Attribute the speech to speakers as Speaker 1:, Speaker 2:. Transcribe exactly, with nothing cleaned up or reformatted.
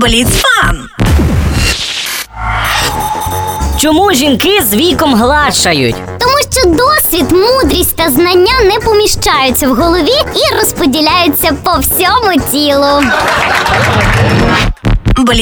Speaker 1: Бліцфан!
Speaker 2: Чому жінки з віком гладшають?
Speaker 3: Тому що досвід, мудрість та знання не поміщаються в голові і розподіляються по всьому тілу.
Speaker 1: Бліцфан!